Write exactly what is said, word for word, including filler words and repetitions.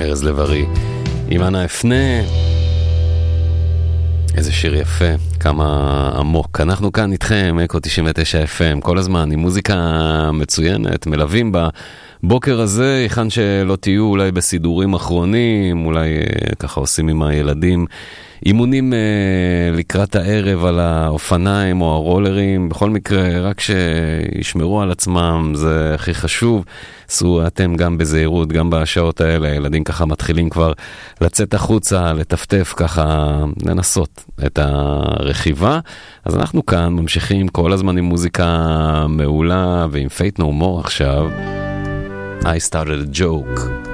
ארז לב-ארי, עם אנה אפנה. איזה שיר יפה, כמה עמוק. אנחנו כאן איתכם, אקו תשעים ותשע אף אם, כל הזמן, עם מוזיקה מצוינת, מלווים בבוקר הזה, היכן שלא תהיו, אולי בסידורים אחרונים, אולי ככה עושים עם הילדים, אימונים אה, לקראת הערב על האופניים או הרולרים, בכל מקרה, רק שישמרו על עצמם, זה הכי חשוב. עשו אתם גם בזהירות, גם בשעות האלה, ילדים ככה מתחילים כבר לצאת החוצה, לטפטף ככה, לנסות את הרכיבה. אז אנחנו כאן ממשיכים כל הזמן עם מוזיקה מעולה, ועם Faith No More עכשיו, I Started a Joke.